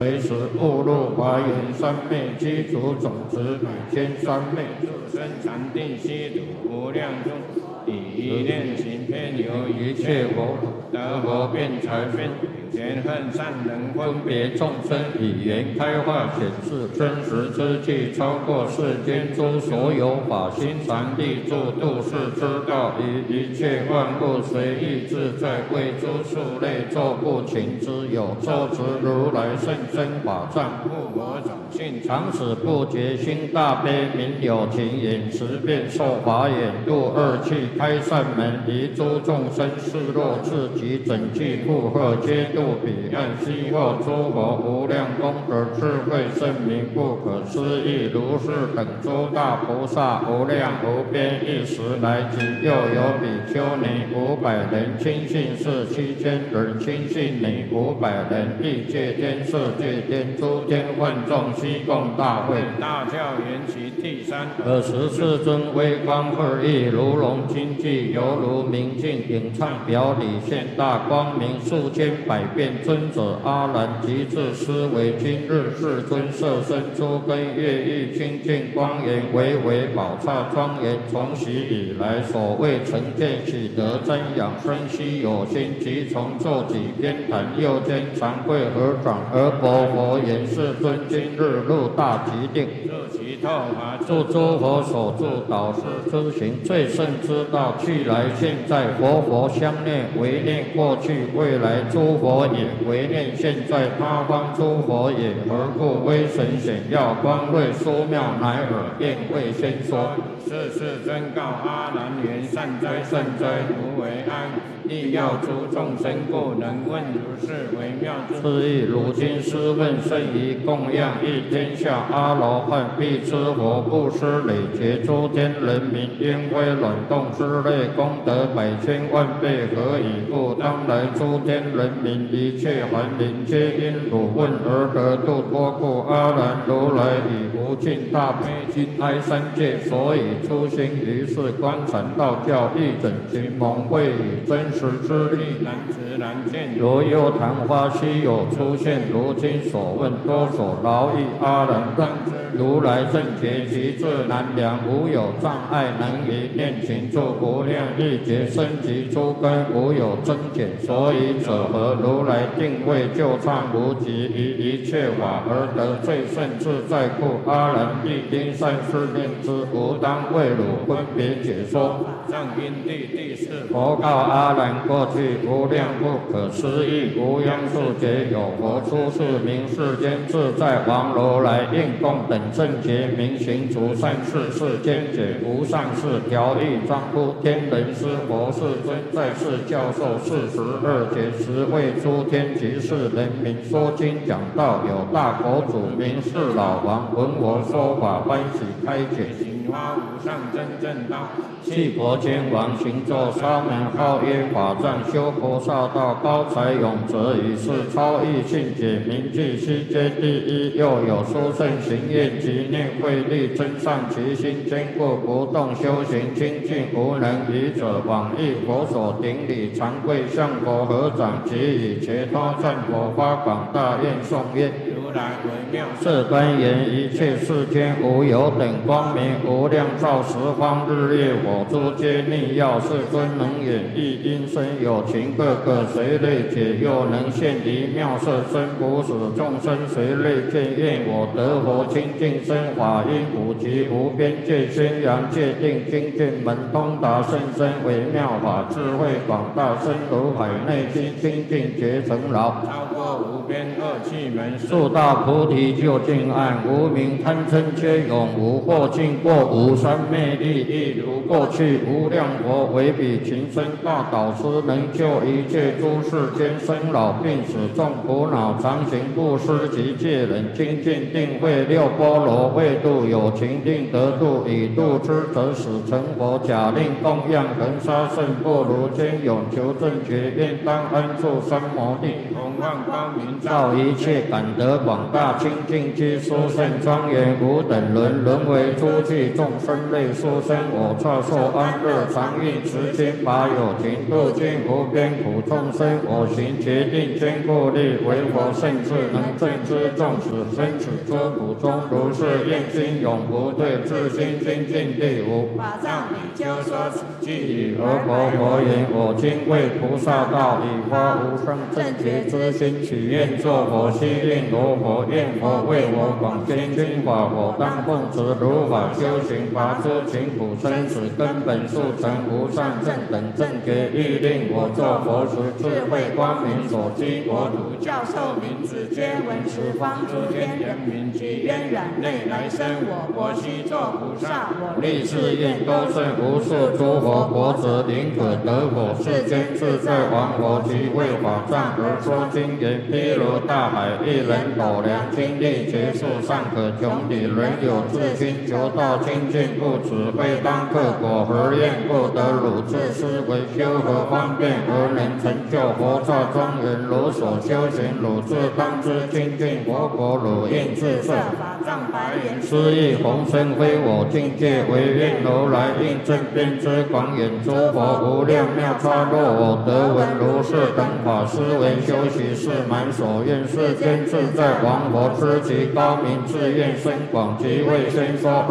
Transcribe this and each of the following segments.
随时误入华严三昧，基础种子每天三昧， 助生禅定悉土无量中，以一念行偏由一切佛得佛辩才分，嫌恨善人分别众生， 语言开化显示真实之际，超过世间诸所有法，心常立住度世之道，以一切万物随意自在，为诸数类作不勤之有，作持如来甚深法藏， 护我种性常使不觉心大悲，明有情眼持变受法眼，度二气开善门，离诸众生示若自己整具负荷，皆度彼岸，悉获诸佛无量功德智慧圣明不可思议，如是等诸大菩萨无量无边，一时来即又有比丘尼500人，亲信士7000人，亲信女500人，欲界天色界天诸天万众悉共大会。 大教缘起第三 24尊微光二翼，如龙金髻，犹如明镜影唱表里，现大光明，数千百变尊者阿难即至思维，今日世尊色身诸根业欲清净光严，唯唯宝刹庄严，从昔以来所谓成见喜得瞻仰生悉有心，即从咒己偏袒，右肩长跪合掌，而佛佛言：世尊今日入大吉定， 助其透法助诸佛所助导师之行最胜之道，去来现在佛相念，唯念过去未来诸佛也，唯念现在他方诸佛也。何故威神显耀光瑞殊妙，乃尔便未先说。 世尊告阿难言：善哉善哉，如为安。亦要诸众生故，能问如是微妙之是亦如今师问甚于供养一天下阿罗汉，必知佛布施累劫诸天人民，因为卵动之类功德100,000万倍，何以故？当来诸天人民一切凡灵，皆因汝问而得度脱故。阿难如来以无尽大悲心哀三界，所以初心于是观禅道教，一整群蒙会以真实之力， 难知难见。 如幽昙花稀有出现，如今所问多所劳役。阿难让如来正觉其智难量，无有障碍，能于念情住无量亿劫，升级诸根无有增减，所以者何？如来定位就畅无极，于一切法而得最胜自在故。阿难必应善事念之，吾当为汝分别解说。 上因地第四佛告阿难：过去无量不可思议无央数劫，有佛出世名世间自在王如来，应供等正觉明行除善事，世间解无上士调御庄乎天人师佛世尊，在世教授42节，时为诸天及世人民说经讲道，有大佛祖名是老王，闻我说法欢喜开解， 行花无上真正道。 弃佛天王行咒沙门号曰法藏，修菩萨道高才勇者，以是超异性解名句悉皆第一。又有殊胜行愿及念慧力，增上其心，坚固不动，修行清净无能愚者，往诣佛所顶礼，常跪向佛合掌，即以切他赞佛，发广大愿颂曰： 如来为妙是端言一切世间无有等光明，无量照十方日月火诸皆逆耀，世尊能演绎因身有情，各个随类解，又能现离妙色身，不使众生随类见。愿我得佛清净身，法音普及无边界，宣扬界定精进门，通达甚深微妙法，智慧广大，深如海内心，清净觉成劳， 超过无边恶趣门， 速大菩提就近岸，无明贪嗔皆永无，或尽过无三昧力，亦如过去无量佛为彼情深大导师，能救一切诸世间生老病死众苦恼，常行布施及戒忍精进定慧六波罗，为度有情定得度，以度之则使成佛，假令供养恒沙圣不如坚勇求正觉，愿当安住三摩地， 弘放光明照一切感得广广大清净具殊胜庄严无等伦，轮为诸趣众生类殊生，我刹受安乐常运持经法有情度尽无边苦众生，我行决定坚固力，为佛圣智能正知众使生此诸苦中，如是愿心永不退，自心精进地无法藏比丘说此句以而佛言：我今为菩萨道，以发无上正觉之心，许愿作佛，悉令罗佛，愿佛为我广宣经法，我当奉持如法修行，拔诸勤苦生死根本速成无上正等正觉，欲令我作佛时，智慧光明所居国土， 教授名字皆闻十方诸天人民及渊染内来生我悉作菩萨，我立誓愿多胜无数诸佛国者，宁可得佛世间自在王佛及为法藏而说经言，譬如大海一人斗量，经历劫数尚可穷底，人有自心求道清净，不此非当克果，何愿不得汝自思维修何方便而能成就佛刹庄严？如所修行，汝自当知清净佛国，汝应自设法藏白言： 斯亦弘生非我境界，唯愿如来应正遍知广远诸佛无量妙差。若我得闻如是等法，思维修习是满所愿，世间自在王佛知其高明，自愿深广，即为先说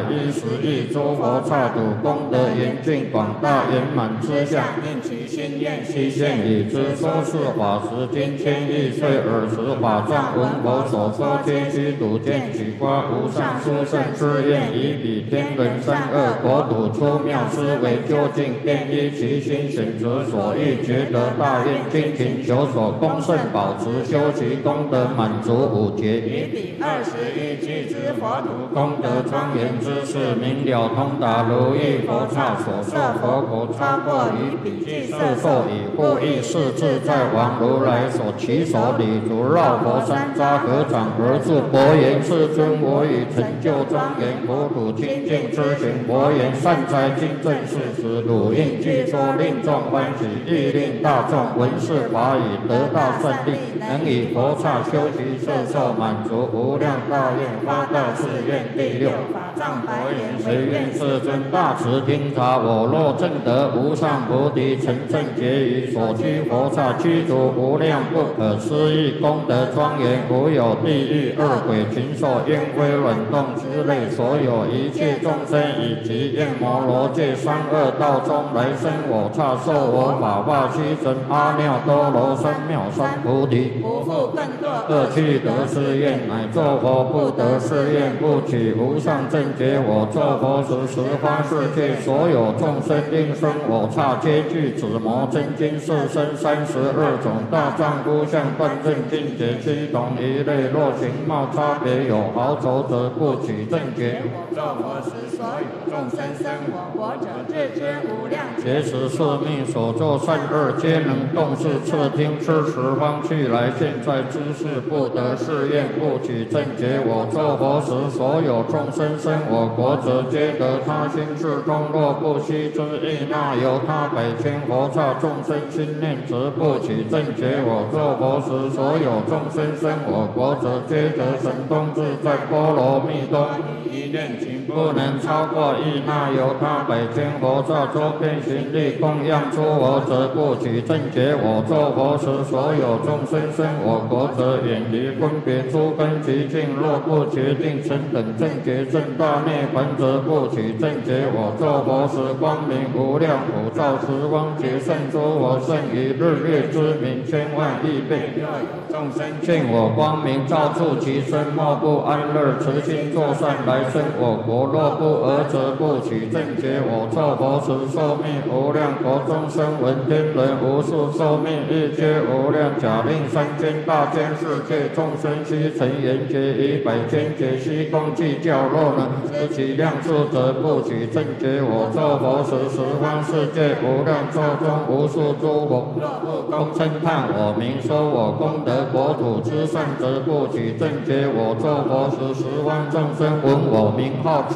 210亿诸佛刹土功德严净广大圆满之相， 应其心愿悉现已知。说是法时，今千亿岁尔时，法藏闻佛所说，皆须睹见取瓜无上殊胜之愿，以彼天人三恶国土出妙思维，究竟便依其心选择所欲觉得大愿，精勤求所恭圣保持，修其功德满足五劫， 以彼21俱之佛土功德庄严之事，明了通达，如意佛刹所设佛国，超过于彼具色受以护益是自在王如来所起手礼足，绕佛山楂合掌而住，佛言：世尊，我已成就庄严国土清净之行。佛言：善哉，今正是时，汝应具说，令众欢喜，亦令大众闻是法已得大胜利，能以佛刹修习摄受满足无量大愿，发大誓愿。第六， 法藏白言： 谁愿世尊大慈听察，我若证得无上菩提，成正觉于所居佛刹，具足无量不可思议功德庄严，无有地狱恶鬼禽兽烟灰卵动之类，所有一切众生以及焰摩罗界三恶道中来生我刹，受我法化七神阿耨多罗三藐三菩提， 不复更堕恶趣得是愿，乃作佛不得是愿，不取无上正觉。我作佛时，十方世界所有众生应生我刹，皆具此魔真经是身32种大丈夫相，断正境界七种一类。若形貌差别有毫肘者，不取正觉。 我作佛时，所有众生生我国者，自知无量劫时是命所作善恶，皆能动视侧听知十方去来。现在知识不得是愿，不取正觉。我作佛时，所有众生生我国者，皆得他心至中。若不悉之，亦那由他百千佛刹众生心念，则不取正觉。我作佛时，所有众生生我国者，皆得神通自在波罗蜜多。 一念情不能超过亦那由他百千佛刹周遍行力供养诸佛者，不取正觉。我作佛时，所有众生生我国者，远离分别诸根极境。若不决定成等正觉正大涅槃者，不取正觉。我作佛时，光明无量普照十方劫胜诸佛，胜于日月之明千万亿倍。 若有众生见我光明照触其身，莫不安乐，慈心作善来生我国。若不尔则不取正觉。我作佛时，寿命无量国中生闻天人无数，寿命亦皆无量。假令三千大千世界众生悉成圆觉，以百千劫悉共计较，若能知其量数者，不取正觉。我作佛时，十方世界无量寿中无数诸佛共称叹我名，说我功德国土之善者，不取正觉。我作佛时，十方众生闻我名号，自心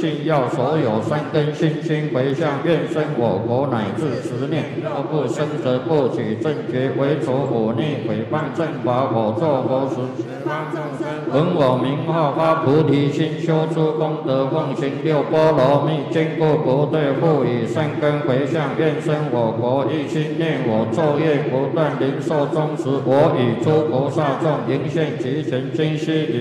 信要所有善根信心回向，愿生我国乃至10念。若不生则不取正觉，为除忤逆毁谤正法，我作佛时， 方众生闻我名号，发菩提心，修诸功德，奉行6波罗蜜，坚固不退，复以善根回向，愿生我国，一心念我，昼夜不断，临寿终时，我与诸菩萨众迎现其前，今夕